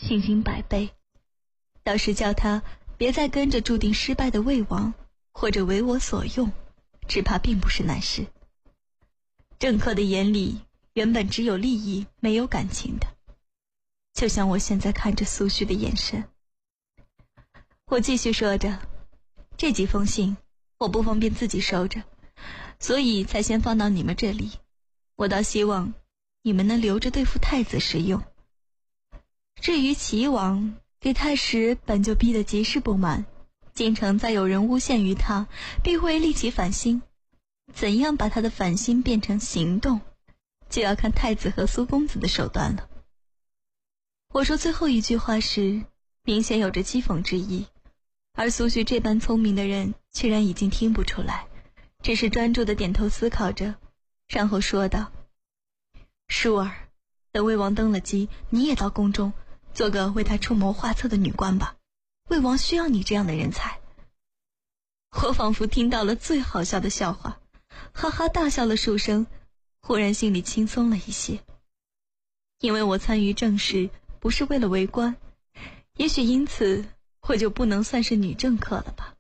信心100倍，倒是叫他别再跟着注定失败的魏王，或者为我所用，只怕并不是难事。政客的眼里原本只有利益没有感情的，就像我现在看着苏旭的眼神。我继续说着，这几封信我不方便自己收着，所以才先放到你们这里。我倒希望你们能留着对付太子时用。至于齐王，给太史本就逼得极是不满，京城再有人诬陷于他，必会立即反心。怎样把他的反心变成行动，就要看太子和苏公子的手段了。我说最后一句话时，明显有着讥讽之意，而苏旭这般聪明的人居然已经听不出来，只是专注地点头思考着，然后说道：舒儿，等魏王登了基，你也到宫中做个为他出谋划策的女官吧，魏王需要你这样的人才。我仿佛听到了最好笑的笑话，哈哈大笑了数声，忽然心里轻松了一些。因为我参与政事不是为了为官，也许因此我就不能算是女政客了吧。